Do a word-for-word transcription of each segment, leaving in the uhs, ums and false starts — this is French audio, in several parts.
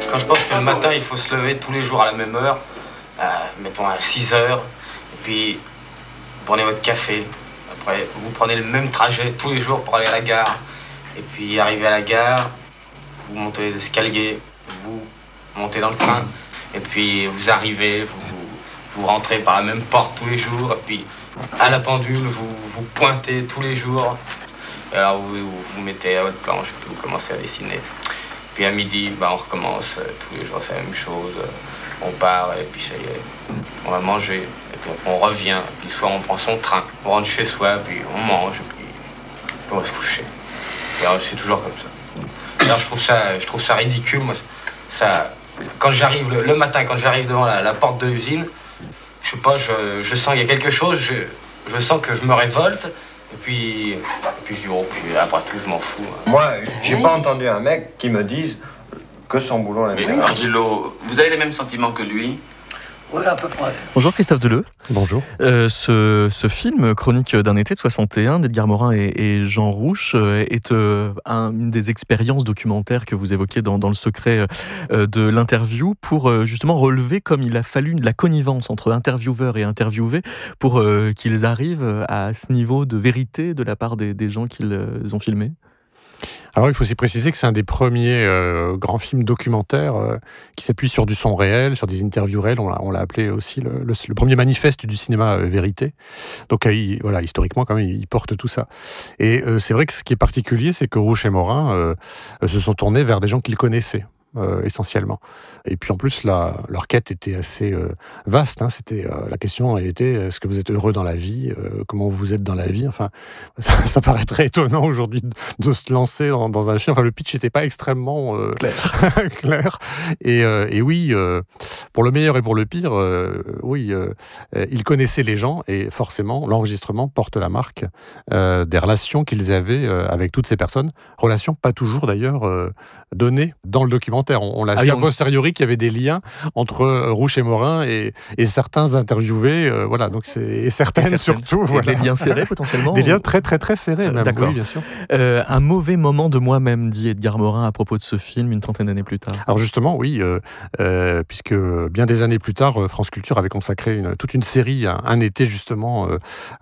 Quand je pense que le matin, il faut se lever tous les jours à la même heure, euh, mettons à six heures, et puis vous prenez votre café, après vous prenez le même trajet tous les jours pour aller à la gare, et puis arrivé à la gare, vous montez les escaliers, vous montez dans le train, et puis vous arrivez, vous, vous rentrez par la même porte tous les jours, et puis à la pendule, vous, vous pointez tous les jours, et alors vous vous, vous mettez à votre planche, et puis vous commencez à dessiner. Puis à midi, bah, on recommence, euh, tous les jours c'est la même chose, euh, on part, et puis ça y est, on va manger, et puis on revient, et puis le soir on prend son train, on rentre chez soi, puis on mange, et puis on va se coucher. Et alors c'est toujours comme ça. Alors je trouve ça, je trouve ça ridicule, moi, ça, quand j'arrive le, le matin, quand j'arrive devant la, la porte de l'usine, je sais pas, je, je sens qu'il y a quelque chose, je, je sens que je me révolte, et puis, et puis je dis, oh, puis après tout, je m'en fous. Moi, j'ai oui. pas entendu un mec qui me dise que son boulot l'intéresse. Mais oui, Margillo, vous avez les mêmes sentiments que lui? Oui, à peu près. Bonjour Christophe Deleu. Bonjour. Euh, ce, ce film, Chronique d'un été de soixante et un, d'Edgar Morin et, et Jean Rouch, euh, est euh, un, une des expériences documentaires que vous évoquez dans, dans le secret euh, de l'interview pour euh, justement relever comme il a fallu de la connivence entre intervieweurs et interviewés pour euh, qu'ils arrivent à ce niveau de vérité de la part des, des gens qu'ils euh, ont filmés. Alors il faut aussi préciser que c'est un des premiers euh, grands films documentaires euh, qui s'appuie sur du son réel, sur des interviews réelles. On l'a, on l'a appelé aussi le, le, le premier manifeste du cinéma euh, vérité. Donc euh, il, voilà, historiquement quand même, il porte tout ça. Et euh, c'est vrai que ce qui est particulier, c'est que Rouch et Morin euh, se sont tournés vers des gens qu'ils connaissaient. Euh, essentiellement. Et puis en plus, la, leur quête était assez euh, vaste. Hein. C'était, euh, la question était, est-ce que vous êtes heureux dans la vie? euh, Comment vous êtes dans la vie? Enfin, ça, ça paraît très étonnant aujourd'hui de, de se lancer dans, dans un film. Enfin, le pitch n'était pas extrêmement euh, clair. clair. Et, euh, et oui, euh, pour le meilleur et pour le pire, euh, oui, euh, ils connaissaient les gens et forcément, l'enregistrement porte la marque euh, des relations qu'ils avaient euh, avec toutes ces personnes. Relations pas toujours d'ailleurs euh, données dans le documentaire. On, on l'a ah su oui, a posteriori qu'il y avait des liens entre euh, Rouch et Morin et, et certains interviewés, euh, voilà, donc c'est, et certaines, et certaines surtout. Voilà. Des liens serrés potentiellement? Des liens très très très serrés euh, même, d'accord. Oui, bien sûr. Euh, un mauvais moment de moi-même, dit Edgar Morin à propos de ce film une trentaine d'années plus tard. Alors justement, oui, euh, euh, puisque bien des années plus tard, France Culture avait consacré une, toute une série, un, un été justement, euh,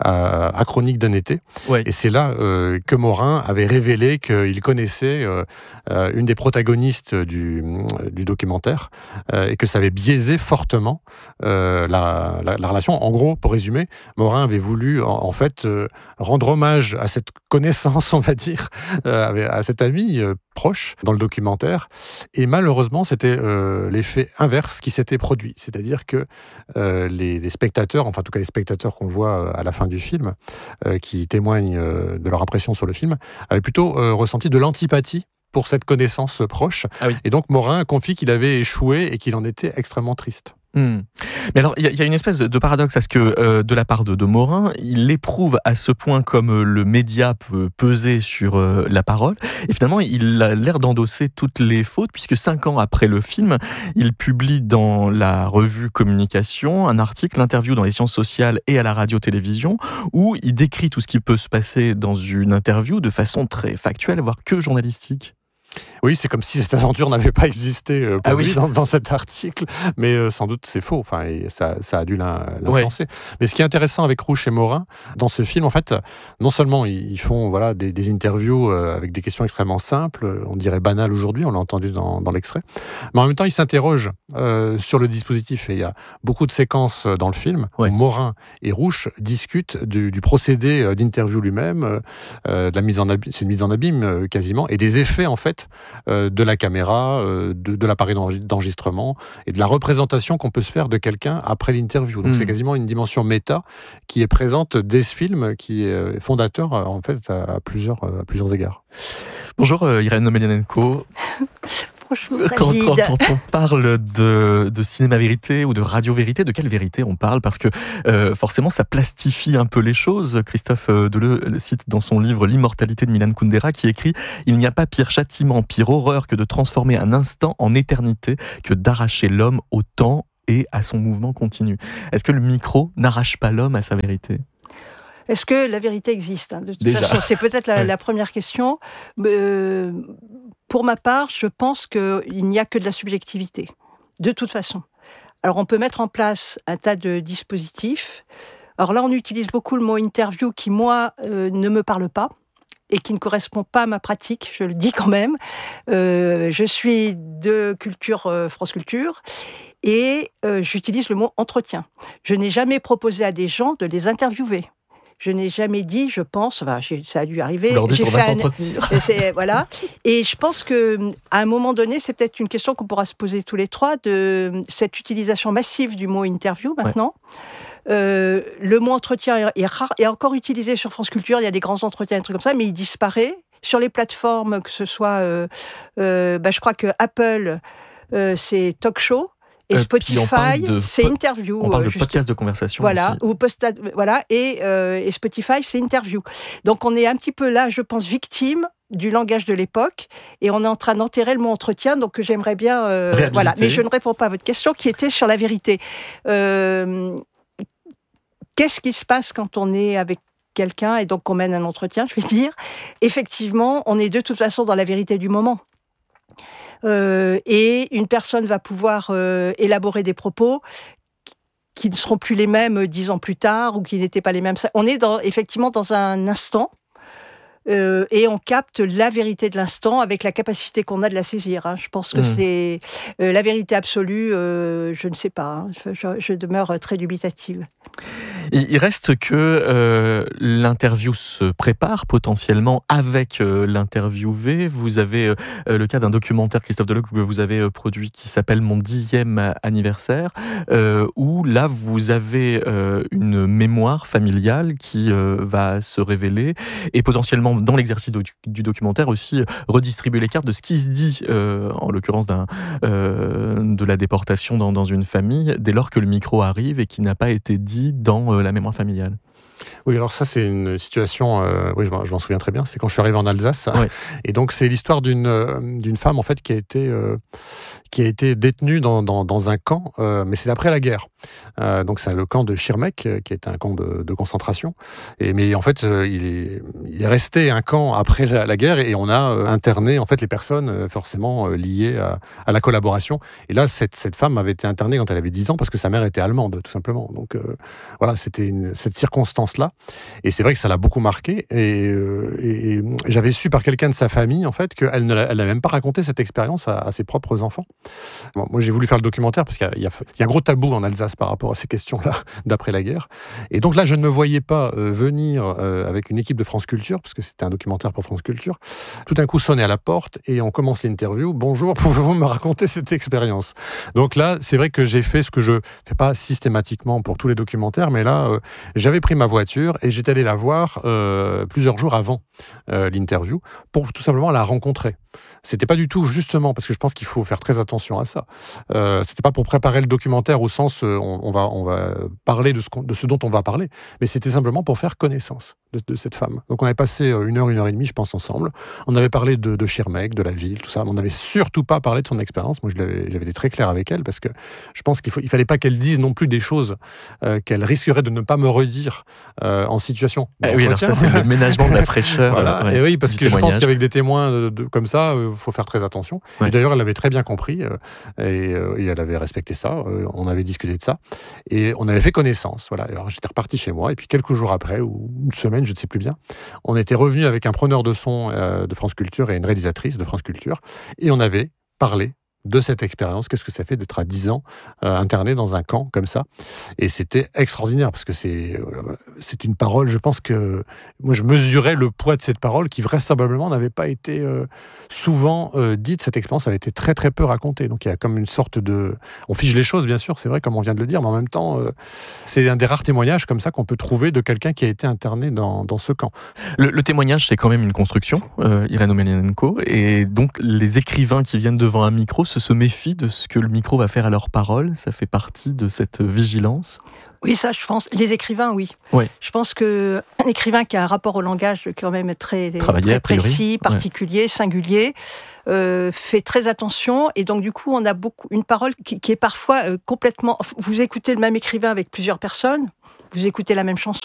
à, à Chronique d'un été. Ouais. Et c'est là euh, que Morin avait révélé qu'il connaissait euh, euh, une des protagonistes du Du, du documentaire euh, et que ça avait biaisé fortement euh, la, la, la relation. En gros, pour résumer, Morin avait voulu en, en fait euh, rendre hommage à cette connaissance, on va dire, euh, à cet ami euh, proche dans le documentaire. Et malheureusement, c'était euh, l'effet inverse qui s'était produit. C'est-à-dire que euh, les, les spectateurs, enfin en tout cas les spectateurs qu'on voit à la fin du film, euh, qui témoignent euh, de leur impression sur le film, avaient plutôt euh, ressenti de l'antipathie pour cette connaissance proche. Ah oui. Et donc Morin confie qu'il avait échoué et qu'il en était extrêmement triste. Mmh. Mais alors, il y, y a une espèce de paradoxe à ce que, euh, de la part de, de Morin, il éprouve à ce point comme euh, le média peut peser sur euh, la parole, et finalement, il a l'air d'endosser toutes les fautes, puisque cinq ans après le film, il publie dans la revue Communication un article, interview dans les sciences sociales et à la radio-télévision, où il décrit tout ce qui peut se passer dans une interview de façon très factuelle, voire que journalistique. Oui, c'est comme si cette aventure n'avait pas existé euh, pour ah lui oui. dans, dans cet article, mais euh, sans doute c'est faux. Enfin, et ça, ça a dû l'influencer. Ouais. Mais ce qui est intéressant avec Rouch et Morin dans ce film, en fait, non seulement ils font voilà des, des interviews euh, avec des questions extrêmement simples, on dirait banales aujourd'hui, on l'a entendu dans, dans l'extrait, mais en même temps ils s'interrogent euh, sur le dispositif. Et il y a beaucoup de séquences dans le film ouais. où Morin et Rouch discutent du, du procédé d'interview lui-même, euh, de la mise en abîme, c'est une mise en abîme euh, quasiment, et des effets en fait. Euh, de la caméra, euh, de, de l'appareil d'enregistrement et de la représentation qu'on peut se faire de quelqu'un après l'interview. Donc mmh. c'est quasiment une dimension méta qui est présente dès ce film, qui est fondateur en fait à plusieurs, à plusieurs égards. Bonjour euh, Irène Melianenko. Bonjour, quand, quand, quand on parle de, de cinéma-vérité ou de radio-vérité, de quelle vérité on parle? Parce que euh, forcément, ça plastifie un peu les choses. Christophe Deleu cite dans son livre L'immortalité de Milan Kundera qui écrit « Il n'y a pas pire châtiment, pire horreur que de transformer un instant en éternité, que d'arracher l'homme au temps et à son mouvement continu. » Est-ce que le micro n'arrache pas l'homme à sa vérité? Est-ce que la vérité existe, hein, de toute Déjà. façon, c'est peut-être la, Ouais. la première question. Euh, pour ma part, je pense qu'il n'y a que de la subjectivité, de toute façon. Alors, on peut mettre en place un tas de dispositifs. Alors là, on utilise beaucoup le mot interview qui, moi, euh, ne me parle pas et qui ne correspond pas à ma pratique, je le dis quand même. Euh, je suis de culture euh, France Culture et euh, j'utilise le mot entretien. Je n'ai jamais proposé à des gens de les interviewer. Je n'ai jamais dit, je pense, enfin, j'ai- ça a dû arriver. Vous leur dites j'ai on va fait un- s'entretenir. et c'est, voilà. Et je pense que à un moment donné, c'est peut-être une question qu'on pourra se poser tous les trois de cette utilisation massive du mot interview maintenant. Euh, le mot entretien est rare, est encore utilisé sur France Culture. Il y a des grands entretiens, des trucs comme ça, mais il disparaît sur les plateformes, que ce soit, euh, euh, bah, je crois que Apple, euh, c'est talk show. Et Euh, puis on parle Spotify, de c'est po- interview. On parle de euh, juste- podcast de conversation voilà, aussi. ou posta- voilà, et, euh, et Spotify, c'est interview. Donc on est un petit peu là, je pense, victime du langage de l'époque, et on est en train d'enterrer le mot entretien, donc j'aimerais bien, euh, Réhabiliter. voilà. Mais je ne réponds pas à votre question, qui était sur la vérité. Euh, qu'est-ce qui se passe quand on est avec quelqu'un et donc qu'on mène un entretien, je vais dire. Effectivement, on est de toute façon dans la vérité du moment. Euh, et une personne va pouvoir euh, élaborer des propos qui ne seront plus les mêmes dix ans plus tard ou qui n'étaient pas les mêmes. On est dans, effectivement dans un instant euh, et on capte la vérité de l'instant avec la capacité qu'on a de la saisir. Hein. Je pense que Mmh. c'est euh, la vérité absolue, euh, je ne sais pas. Hein. Je, je demeure très dubitative. Il il reste que euh, l'interview se prépare potentiellement avec euh, l'interviewé. Vous avez euh, le cas d'un documentaire, Christophe Deloc, que vous avez euh, produit qui s'appelle Mon dixième anniversaire, euh, où là vous avez euh, une mémoire familiale qui euh, va se révéler et potentiellement dans l'exercice du, du documentaire aussi euh, redistribuer les cartes de ce qui se dit, euh, en l'occurrence d'un, euh, de la déportation dans, dans une famille, dès lors que le micro arrive et qui n'a pas été dit dans euh, la mémoire familiale. Oui, alors ça, c'est une situation, euh, oui, je m'en, je m'en souviens très bien, c'est quand je suis arrivé en Alsace. Ouais. Et donc, c'est l'histoire d'une, euh, d'une femme, en fait, qui a été, euh, qui a été détenue dans, dans, dans un camp, euh, mais c'est après la guerre. Euh, donc, c'est le camp de Schirmeck, euh, qui est un camp de, de concentration. Et, mais en fait, euh, il, est, il est resté un camp après la, la guerre et on a euh, interné, en fait, les personnes euh, forcément euh, liées à, à la collaboration. Et là, cette, cette femme avait été internée quand elle avait dix ans parce que sa mère était allemande, tout simplement. Donc, euh, voilà, c'était une, cette circonstance-là. Et c'est vrai que ça l'a beaucoup marqué. Et, euh, et, et j'avais su par quelqu'un de sa famille, en fait, qu'elle ne l'a, elle n'a même pas raconté cette expérience à, à ses propres enfants. Bon, moi, j'ai voulu faire le documentaire parce qu'il y a, il y a, il y a un gros tabou en Alsace par rapport à ces questions-là d'après la guerre. Et donc là, je ne me voyais pas euh, venir euh, avec une équipe de France Culture, parce que c'était un documentaire pour France Culture, tout d'un coup sonner à la porte et on commence l'interview. Bonjour, pouvez-vous me raconter cette expérience? Donc là, c'est vrai que j'ai fait ce que je fais pas systématiquement pour tous les documentaires, mais là, euh, j'avais pris ma voiture et j'étais allé la voir euh, plusieurs jours avant euh, l'interview pour tout simplement la rencontrer. C'était pas du tout justement parce que je pense qu'il faut faire très attention à ça. Euh, c'était pas pour préparer le documentaire au sens euh, on, on va on va parler de ce, qu'on, de ce dont on va parler, mais c'était simplement pour faire connaissance de, de cette femme. Donc on avait passé une heure, une heure et demie, je pense, ensemble. On avait parlé de, de Schirmeck, de la ville, tout ça. On n'avait surtout pas parlé de son expérience. Moi, je l'avais, j'avais été très clair avec elle parce que je pense qu'il faut, il fallait pas qu'elle dise non plus des choses euh, qu'elle risquerait de ne pas me redire euh, en situation. Eh oui, alors ça c'est le ménagement de la fraîcheur. Voilà. euh, ouais, et oui, parce du que je pense témoignage. qu'avec des témoins de, de, comme ça, il euh, faut faire très attention. Ouais. Et d'ailleurs, elle l'avait très bien compris euh, et, euh, et elle avait respecté ça. Euh, on avait discuté de ça et on avait fait connaissance. Voilà. Alors j'étais reparti chez moi et puis quelques jours après ou une semaine, je ne sais plus bien, on était revenu avec un preneur de son euh, de France Culture et une réalisatrice de France Culture et on avait parlé de cette expérience, qu'est-ce que ça fait d'être à dix ans euh, interné dans un camp comme ça. Et c'était extraordinaire parce que c'est, euh, c'est une parole, je pense que moi je mesurais le poids de cette parole qui vraisemblablement n'avait pas été euh, souvent euh, dite. Cette expérience avait été très très peu racontée. Donc il y a comme une sorte de... On fige les choses bien sûr, c'est vrai comme on vient de le dire, mais en même temps euh, c'est un des rares témoignages comme ça qu'on peut trouver de quelqu'un qui a été interné dans, dans ce camp. Le, le témoignage c'est quand même une construction, euh, Irène Omelianenko, et donc les écrivains qui viennent devant un micro se, se méfient de ce que le micro va faire à leurs paroles. Ça fait partie de cette vigilance. Oui, ça, je pense. Les écrivains, oui. Ouais. Je pense qu'un écrivain qui a un rapport au langage quand même très, Travaillé, très a priori. précis, particulier, ouais. singulier, euh, fait très attention. Et donc, du coup, on a beaucoup une parole qui, qui est parfois euh, complètement... Vous écoutez le même écrivain avec plusieurs personnes, vous écoutez la même chanson,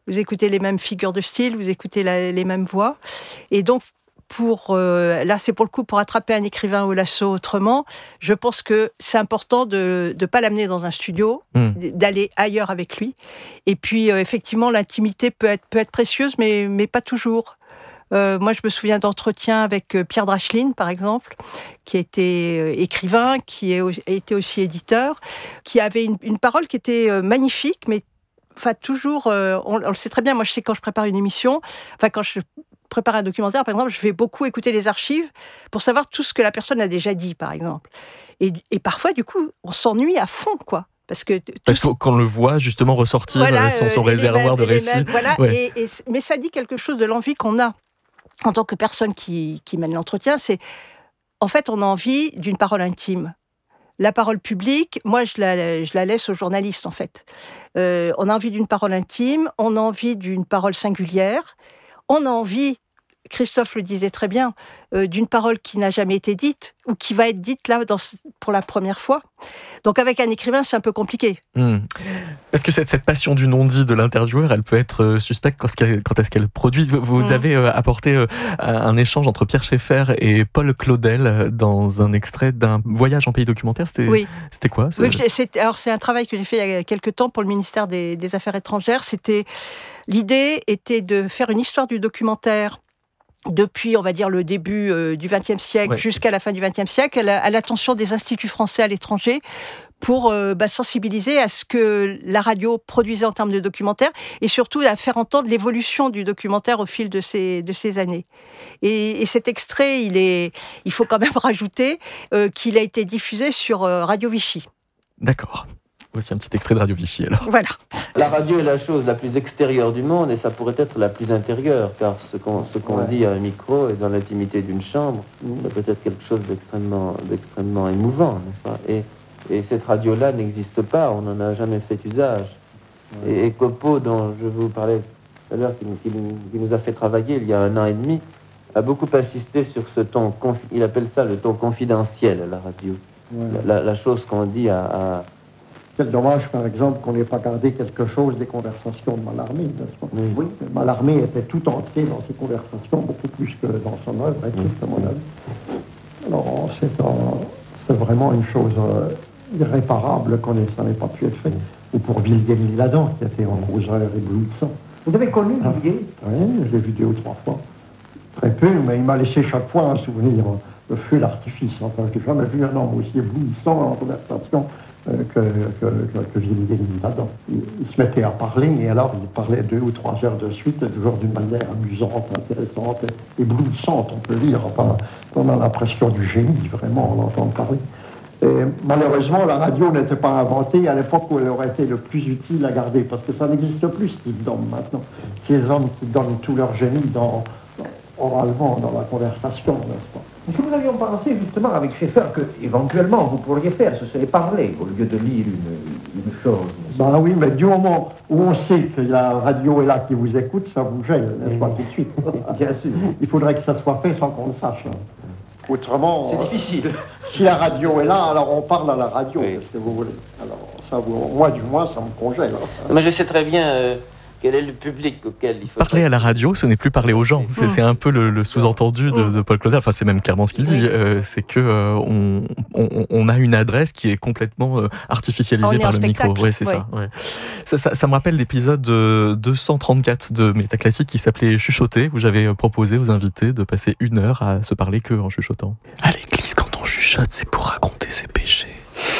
vous écoutez les mêmes figures de style, vous écoutez la, les mêmes voix. Et donc, pour, euh, là, c'est pour le coup pour attraper un écrivain au lasso autrement. Je pense que c'est important de ne pas l'amener dans un studio, mmh. d'aller ailleurs avec lui. Et puis, euh, effectivement, l'intimité peut être, peut être précieuse, mais, mais pas toujours. Euh, moi, je me souviens d'entretiens avec euh, Pierre Dracheline, par exemple, qui était euh, écrivain, qui est, était aussi éditeur, qui avait une, une parole qui était euh, magnifique, mais enfin, toujours, euh, on, on le sait très bien, moi, je sais quand je prépare une émission, enfin, quand je prépare un documentaire, par exemple, je vais beaucoup écouter les archives pour savoir tout ce que la personne a déjà dit, par exemple. Et, et parfois, du coup, on s'ennuie à fond, quoi. Parce que Parce qu'on le voit justement ressortir voilà, son, son réservoir mêmes, de récits. Mêmes, voilà, ouais. et, et, mais ça dit quelque chose de l'envie qu'on a en tant que personne qui, qui mène l'entretien. C'est, en fait, on a envie d'une parole intime. La parole publique, moi, je la, je la laisse aux journalistes, en fait. Euh, on a envie d'une parole intime, on a envie d'une parole singulière. On a envie, Christophe le disait très bien, euh, d'une parole qui n'a jamais été dite ou qui va être dite là dans, pour la première fois. Donc avec un écrivain, c'est un peu compliqué. Mmh. Parce que cette, cette passion du non-dit de l'intervieweur, elle peut être euh, suspecte quand, quand est-ce qu'elle produit. Vous, vous mmh. avez euh, apporté euh, un échange entre Pierre Schaeffer et Paul Claudel dans un extrait d'un voyage en pays documentaire. C'était, oui. c'était quoi oui, c'est, alors c'est un travail que j'ai fait il y a quelques temps pour le ministère des, des Affaires étrangères. C'était, l'idée était de faire une histoire du documentaire depuis, on va dire, le début euh, du vingtième siècle ouais. jusqu'à la fin du vingtième siècle, à, la, à l'attention des instituts français à l'étranger, pour euh, bah, sensibiliser à ce que la radio produisait en termes de documentaire, et surtout à faire entendre l'évolution du documentaire au fil de ces, de ces années. Et, et cet extrait, il, est, il faut quand même rajouter euh, qu'il a été diffusé sur euh, Radio Vichy. D'accord. Voici un petit extrait de Radio Vichy, alors. Voilà. La radio est la chose la plus extérieure du monde et ça pourrait être la plus intérieure, car ce qu'on, ce qu'on ouais. dit à un micro et dans l'intimité d'une chambre, ça peut être quelque chose d'extrêmement, d'extrêmement émouvant, n'est-ce pas ? Et, et cette radio-là n'existe pas, on n'en a jamais fait usage. Ouais. Et, et Copo, dont je vous parlais tout à l'heure, qui, qui, qui nous a fait travailler il y a un an et demi, a beaucoup insisté sur ce ton, il appelle ça le ton confidentiel à la radio. Ouais. La, la, la chose qu'on dit à... à Quel dommage, par exemple, qu'on n'ait pas gardé quelque chose des conversations de Mallarmé, n'est-ce pas ? Oui. Mallarmé était tout entier dans ses conversations, beaucoup plus que dans son œuvre, à mon avis. Alors, c'est, un, c'est vraiment une chose euh, irréparable qu'on ait, ça n'ait pas pu être fait. Ou pour Vilguéry Ladan, qui était en causeur éblouissant. Vous avez connu Vilguéry ? Oui, je l'ai vu deux ou trois fois. Très peu, mais il m'a laissé chaque fois un souvenir, le feu d'artifice. Enfin, je n'ai jamais vu un homme aussi éblouissant en conversation que, que, que, que Vilguéry Ladan. Il, il se mettait à parler, et alors il parlait deux ou trois heures de suite, toujours d'une manière amusante, intéressante, éblouissante, on peut dire. Enfin, on a l'impression du génie, vraiment, en l'entendant parler. Et malheureusement, la radio n'était pas inventée à l'époque où elle aurait été le plus utile à garder, parce que ça n'existe plus, ce type d'hommes maintenant. Ces hommes qui donnent tout leur génie dans, oralement dans la conversation, n'est-ce pas ? Ce que nous avions pensé justement avec Schaeffer que éventuellement vous pourriez faire, ce serait parler au lieu de lire une, une chose. Ben oui, mais du moment où on sait que la radio est là qui vous écoute, ça vous gêne, n'est-ce pas, tout de suite. Bien sûr. Il faudrait que ça soit fait sans qu'on le sache. Autrement, c'est euh, difficile. Si la radio est là, alors on parle à la radio, oui. Qu'est-ce que vous voulez. Alors ça, vous, moi du moins, ça me congèle. Hein. Mais je sais très bien. Euh... Quel est le public auquel il faut... Parler à la radio, ce n'est plus parler aux gens. C'est, c'est un peu le, le sous-entendu de, de Paul Claudel. Enfin, c'est même clairement ce qu'il dit. Euh, c'est que euh, on, on, on a une adresse qui est complètement euh, artificialisée par le spectacle. micro. Ouais, c'est ouais. ça, ouais. ça, ça. Ça me rappelle l'épisode deux cent trente-quatre de Métaclassique qui s'appelait Chuchoter, où j'avais proposé aux invités de passer une heure à se parler que en chuchotant. À l'église, quand on chuchote, c'est pour raconter ses péchés.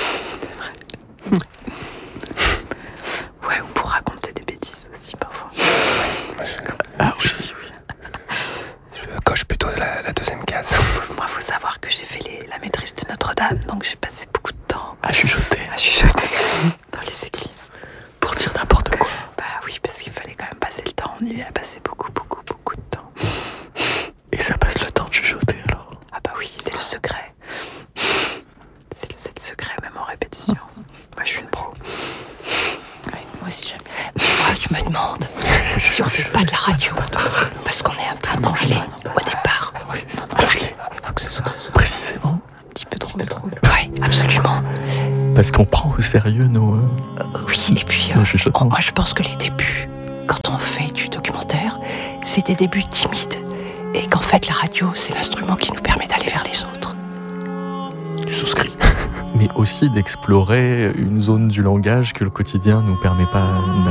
C'est vrai. Ouais, ou pour raconter des bêtises aussi parfois. Ah aussi, oui. Je coche plutôt la, la deuxième case. Moi, il faut savoir que j'ai fait les, la maîtrise de Notre-Dame, donc j'ai passé beaucoup de temps à chuchoter. À chuchoter dans les églises. Pour dire n'importe quoi. Bah oui, parce qu'il fallait quand même passer le temps. On y a passé beaucoup, beaucoup, beaucoup de temps. Et ça passe le temps de chuchoter alors ? Ah bah oui, c'est le secret. C'est, c'est le secret, même en répétition. Moi, je suis une pro. Ouais, moi aussi j'aime. Moi, je me demande si on fait pas de la radio parce qu'on est un peu congelé au départ. Oui, il faut que ce soit précisément un petit peu trop. trop. Ouais, absolument. Parce qu'on prend au sérieux nos. Euh, oui, et puis euh, oh, moi je pense que les débuts, quand on fait du documentaire, c'est des débuts timides. Et qu'en fait, la radio, c'est l'instrument qui nous permet d'aller vers les autres. Je souscris. Mais aussi d'explorer une zone du langage que le quotidien ne nous permet pas